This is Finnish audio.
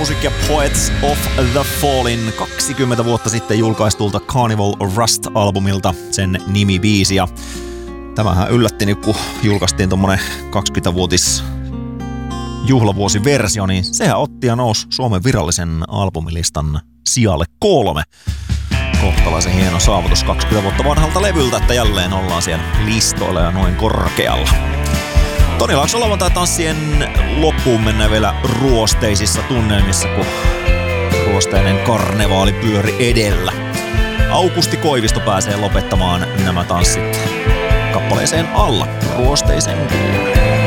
musiikkia Poets of the Fallen 20 vuotta sitten julkaistulta Carnival Rust-albumilta sen nimibiisi. Ja tämähän yllätti, kun julkaistiin tommonen 20-vuotis juhlavuosiversio, niin sehän otti ja nousi Suomen virallisen albumilistan sijalle 3. Kohtalaisen hieno saavutus 20 vuotta vanhalta levyltä, että jälleen ollaan siellä listoilla ja noin korkealla. Toni Laakso lauantai-tanssien loppuun mennään vielä ruosteisissa tunnelmissa, kun ruosteinen karnevaali pyöri edellä. Aukusti Koivisto pääsee lopettamaan nämä tanssit kappaleeseen Alla ruosteisen kuulen.